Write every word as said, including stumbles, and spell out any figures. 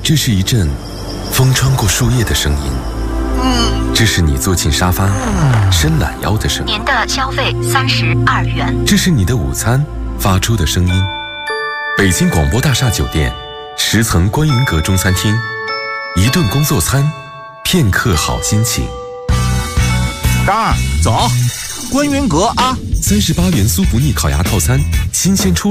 这是一阵风穿过树叶的声音，这是你坐进沙发伸懒腰的声音。 您的消费三十二元。 这是你的午餐发出的声音。北京广播大厦酒店十层观云阁中餐厅，一顿工作餐，片刻好心情。 张二，走，观云阁啊！ 三十八元酥不腻烤鸭套餐，新鲜出。